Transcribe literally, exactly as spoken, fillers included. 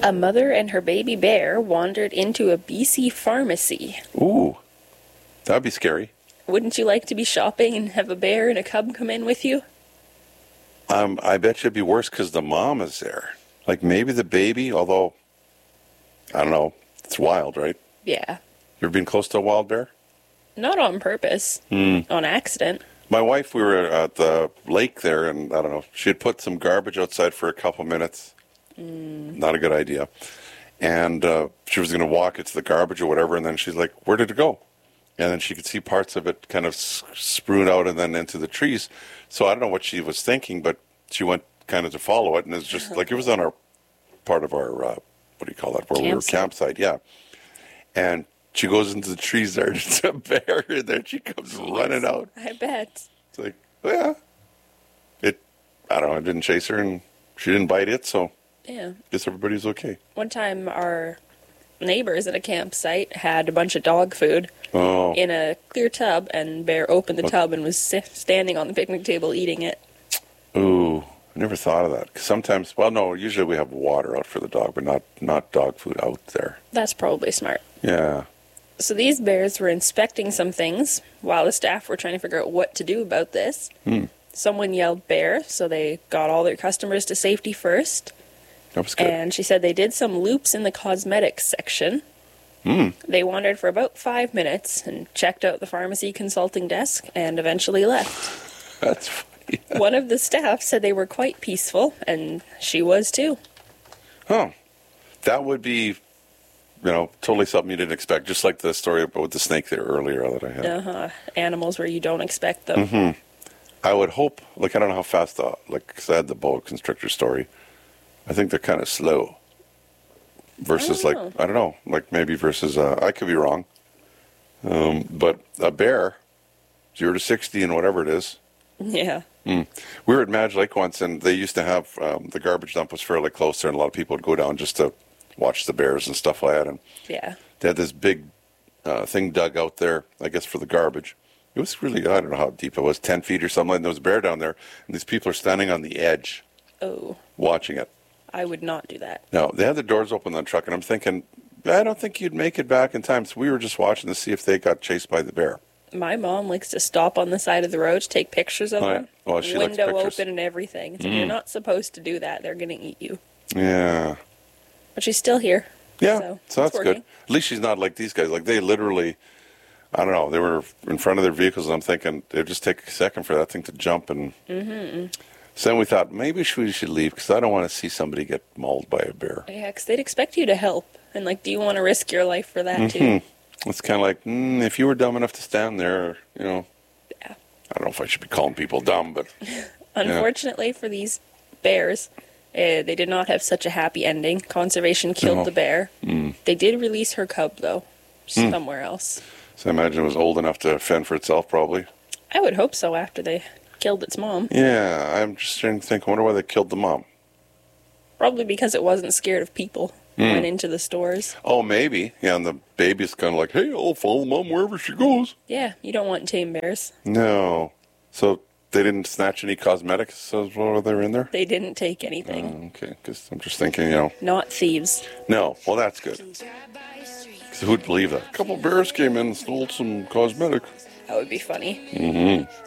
A mother and her baby bear wandered into a B C pharmacy. Ooh, that'd be scary. Wouldn't you like to be shopping and have a bear and a cub come in with you? Um, I bet you it'd be worse because the mom is there. Like maybe the baby, although, I don't know, it's wild, right? Yeah. You ever been close to a wild bear? Not on purpose. Mm. On accident. My wife, we were at the lake there, and I don't know, she had put some garbage outside for a couple minutes. Mm. Not a good idea. And uh, she was going to walk it to the garbage or whatever, and then she's like, where did it go? And then she could see parts of it kind of sprued out and then into the trees. So I don't know what she was thinking, but she went kind of to follow it, and it's just like it was on our part of our, uh, what do you call that, where we were campsite, yeah. And she goes into the trees there, and it's a bear, and then she comes Jeez, running out. I bet. It's like, oh, yeah. It, I don't know, it didn't chase her, and she didn't bite it, so yeah. I guess everybody's okay. One time our neighbors at a campsite had a bunch of dog food oh. in a clear tub, and bear opened the tub and was standing on the picnic table eating it. Ooh, I never thought of that. 'Cause sometimes, well, no, usually we have water out for the dog, but not, not dog food out there. That's probably smart. Yeah. So these bears were inspecting some things while the staff were trying to figure out what to do about this. Hmm. Someone yelled bear, so they got all their customers to safety first. That was good. And she said they did some loops in the cosmetics section. Hmm. They wandered for about five minutes and checked out the pharmacy consulting desk and eventually left. That's funny. One of the staff said they were quite peaceful, and she was too. Huh. That would be, you know, totally something you didn't expect. Just like the story about the snake there earlier that I had. Uh-huh. Animals where you don't expect them. Mm-hmm. I would hope, like, I don't know how fast, the, like, because I had the boa constrictor story. I think they're kind of slow. Versus, I like, I don't know, like maybe versus, uh, I could be wrong. Um, but a bear, zero to sixty and whatever it is. Yeah. Mm. We were at Madge Lake once, and they used to have, um, the garbage dump was fairly close there, and a lot of people would go down just to watch the bears and stuff like that. And yeah. They had this big uh, thing dug out there, I guess, for the garbage. It was really, I don't know how deep it was, ten feet or something, and there was a bear down there, and these people are standing on the edge. Oh. Watching it. I would not do that. No, they had the doors open on the truck, and I'm thinking, I don't think you'd make it back in time. So we were just watching to see if they got chased by the bear. My mom likes to stop on the side of the road to take pictures of oh, them. Yeah. Well, she Window likes pictures. open and everything. So Mm. you're not supposed to do that. They're going to eat you. Yeah. But she's still here. Yeah, so, so that's working. good. At least she's not like these guys. Like, they literally, I don't know, they were in front of their vehicles, and I'm thinking, it'd just take a second for that thing to jump. And Mm-hmm. so then we thought, maybe we should leave, because I don't want to see somebody get mauled by a bear. Yeah, because they'd expect you to help. And, like, do you want to risk your life for that, Mm-hmm. too? It's kind of like, mm, if you were dumb enough to stand there, you know. Yeah. I don't know if I should be calling people dumb, but. Unfortunately yeah. for these bears, uh, they did not have such a happy ending. Conservation killed no. the bear. Mm. They did release her cub, though, Mm. somewhere else. So I imagine it was old enough to fend for itself, probably. I would hope so after they killed its mom. Yeah, I'm just trying to think, I wonder why they killed the mom. Probably because it wasn't scared of people. Mm. Went into the stores. Oh, maybe. Yeah, and the baby's kind of like, hey, I'll follow mom wherever she goes. Yeah, you don't want tame bears. No. So they didn't snatch any cosmetics while they were in there? They didn't take anything. Oh, okay, because I'm just thinking, you know. Not thieves. No, well, that's good. Because who'd believe that? A couple bears came in and stole some cosmetics. That would be funny. Mm-hmm.